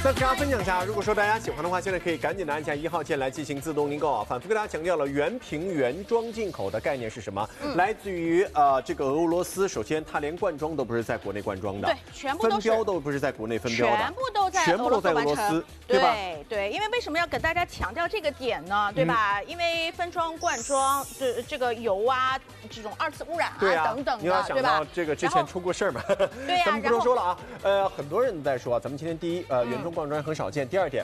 再跟大家分享一下，如果说大家喜欢的话，现在可以赶紧的按下1号键来进行自动订购啊。反复跟大家强调了，原瓶原装进口的概念是什么？来自于这个俄罗斯。首先，它连罐装都不是在国内罐装的， 对，全部都是分标都不是在国内分标的， 全部都在俄罗斯， 对吧？ 对，因为为什么要给大家强调这个点呢？对吧？因为分装、罐装，这个油啊，这种2次污染等等的， 你要想到这个之前出过事儿嘛？ 对呀， 咱们不多说了啊。很多人在说，咱们今天第一，原装罐装很少见。第二点，